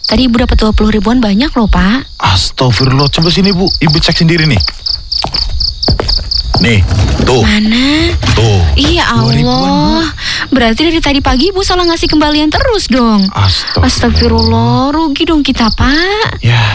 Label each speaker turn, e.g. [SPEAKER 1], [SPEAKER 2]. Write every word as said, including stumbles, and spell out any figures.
[SPEAKER 1] Tadi ibu dapat dua puluh ribuan banyak loh, Pak.
[SPEAKER 2] Astagfirullah, coba sini Bu, ibu cek sendiri nih. Nih, tuh.
[SPEAKER 1] Mana?
[SPEAKER 2] Tuh.
[SPEAKER 1] Iya Allah. Berarti dari tadi pagi ibu salah ngasih kembalian terus dong.
[SPEAKER 2] Astagfirullah.
[SPEAKER 1] Astagfirullah, rugi dong kita, Pak.
[SPEAKER 2] Ya.